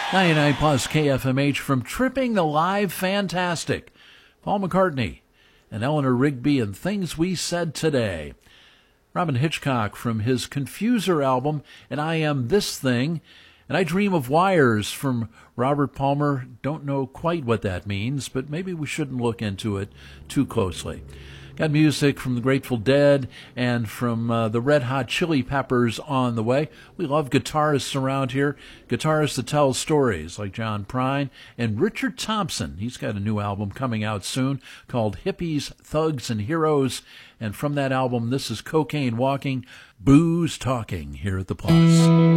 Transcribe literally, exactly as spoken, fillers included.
ninety-nine plus K F M H from Tripping the Live Fantastic. Paul McCartney and Eleanor Rigby and Things We Said Today. Robin Hitchcock from his Confuser album, and I Am This Thing. And I Dream of Wires from Robert Palmer. Don't know quite what that means, but maybe we shouldn't look into it too closely. Got music from the Grateful Dead and from uh, the Red Hot Chili Peppers on the way. We love guitarists around here, guitarists that tell stories like John Prine and Richard Thompson. He's got a new album coming out soon called Hippies, Thugs, and Heroes. And from that album, this is Cocaine Walking, Booze Talking here at The Plus.